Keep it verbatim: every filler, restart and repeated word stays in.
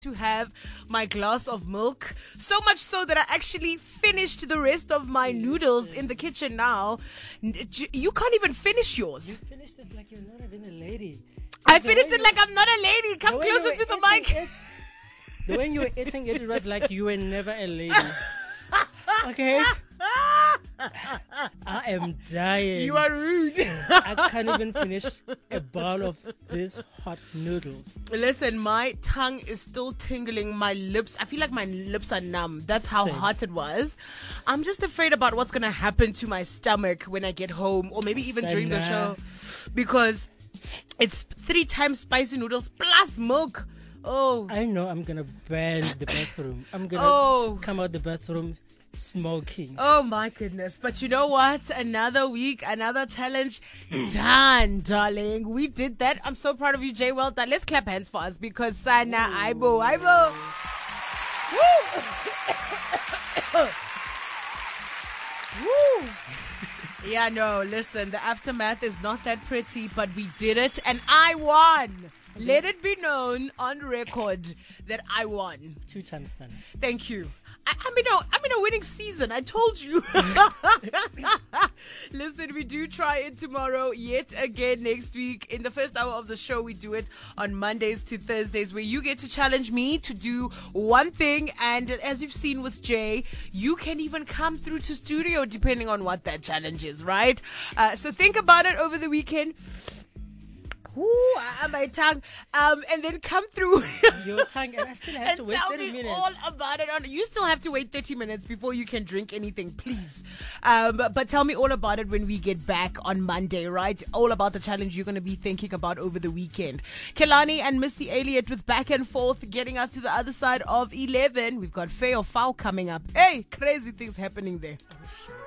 to have my glass of milk. So much so that I actually finished the rest of my noodles in the kitchen now. You can't even finish yours. You finished it like you're not even a lady. I finished it like I'm not a lady. Come closer to the mic. It, the way you were eating it, it was like you were never a lady. Okay? I am dying. You are rude. I can't even finish a bowl of this hot noodles. Listen, my tongue is still tingling. My lips, I feel like my lips are numb. That's how Same. hot it was. I'm just afraid about what's going to happen to my stomach when I get home, or maybe even during the show, because it's three times spicy noodles plus milk. Oh, I know I'm going to burn the bathroom. I'm going to Oh. come out the bathroom smoking. Oh my goodness. But you know what? Another week, another challenge done, darling. We did that. I'm so proud of you, Jay. Well done. Let's clap hands for us because Sana, Aibo, Aibo. Woo! Woo! Yeah, no, listen, the aftermath is not that pretty, but we did it and I won. Let it be known on record that I won. Two times, son. Thank you. I, I'm in a I'm in a winning season. I told you. Listen, we do try it tomorrow yet again next week. In the first hour of the show, we do it on Mondays to Thursdays, where you get to challenge me to do one thing. And as you've seen with Jay, you can even come through to studio depending on what that challenge is, right? Uh, so think about it over the weekend. Ooh, ah, my tongue. Um, and then come through. Your tongue, and I still have and to wait tell thirty me minutes. all about it. On you still have to wait thirty minutes before you can drink anything, please. Um, but, but tell me all about it when we get back on Monday, right? All about the challenge you're going to be thinking about over the weekend. Kelani and Missy Elliott with Back and Forth, getting us to the other side of eleven. We've got Faye or Foul coming up. Hey, crazy things happening there.